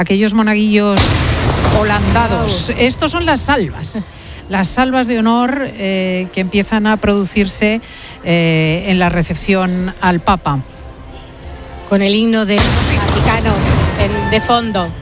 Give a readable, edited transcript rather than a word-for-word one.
aquellos monaguillos holandados. Estos son las salvas de honor que empiezan a producirse en la recepción al Papa. Con el himno del Vaticano de fondo.